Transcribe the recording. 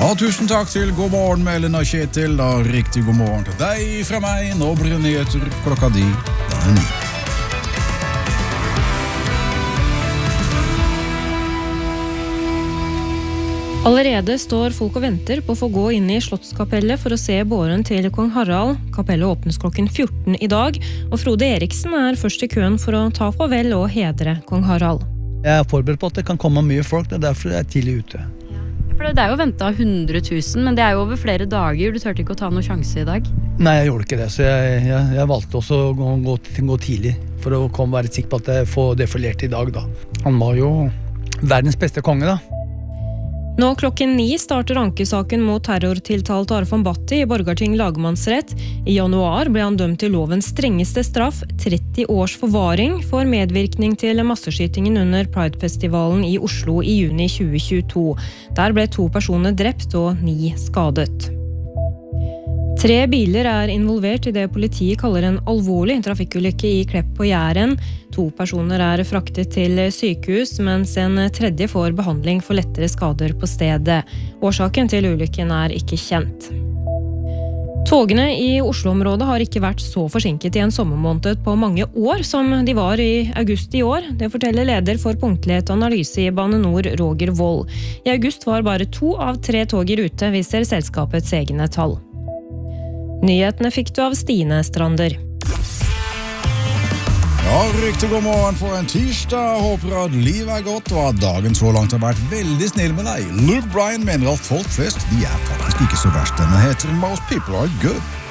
Ja, tusen takk til God morgen med Ellen og Kjetil, og riktig god morgen til deg fra meg. Nå blir det nyheter klokka 10. Den er 9. Allerede står folk og venter på å få gå inn i Slottskapellet for å se båren til kong Harald. Kapellet åpnes klokken 14 i dag, og Frode Eriksen er først i køen for å ta farvel og hedre kong Harald. Jeg er forberedt på at det kan komme mye folk, det er derfor jeg er tidlig ute. For det er jo ventet 100 000, men det er jo over flere dager. Du tørte ikke å ta noen sjanse i dag? Nei, jeg gjorde ikke det, så jeg valgte også å gå tidlig, for å være sikker på at jeg får defilert i dag da. Han var jo verdens beste konge da. Nå klokken 9 starter ankesaken mot terrortiltalt Arfan Bhatti i Borgarting lagmannsrett. I januar ble han dømt til lovens strengeste straff, 30 års forvaring, for medvirkning til masseskytingen under Pride-festivalen i Oslo i juni 2022. Der ble 2 personer drept og 9 skadet. 3 biler er involvert i det politiet kaller en alvorlig trafikkulykke i Klepp på Jæren. 2 personer er fraktet til sykehus, mens en tredje får behandling for lettere skader på stedet. Årsaken til ulykken er ikke kjent. Togene i Oslo-området har ikke vært så forsinket i en sommermåned på mange år som de var i august i år. Det forteller leder for punktlighet og analyse i Bane Nor, Roger Wold. I august var bare 2 av 3 tog i rute, viser selskapets egne tall. Nyhetene fikk du av Stine Strander. Ja, riktig god morgen for en tirsdag. Håper at livet er godt, og at dagen så langt har vært veldig snill med deg. Luke Bryan mener at folk flest, de er faktisk ikke så verst. Denne heter Most People Are Good.